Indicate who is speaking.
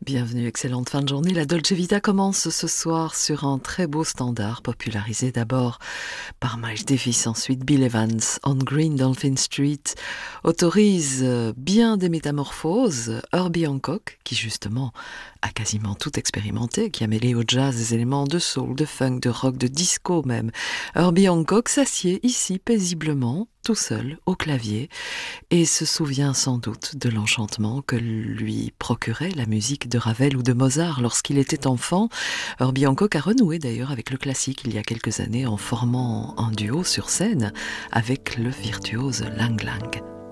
Speaker 1: Bienvenue, excellente fin de journée. La Dolce Vita commence ce soir sur un très beau standard, popularisé d'abord par Miles Davis, ensuite Bill Evans. On Green Dolphin Street autorise bien des métamorphoses. Herbie Hancock, qui justement a quasiment tout expérimenté, qui a mêlé au jazz des éléments de soul, de funk, de rock, de disco même. Herbie Hancock s'assied ici paisiblement, tout seul, au clavier, et se souvient sans doute de l'enchantement que lui procurait la musique de Ravel ou de Mozart lorsqu'il était enfant. Herbie Hancock a renoué d'ailleurs avec le classique il y a quelques années en formant un duo sur scène avec le virtuose Lang Lang.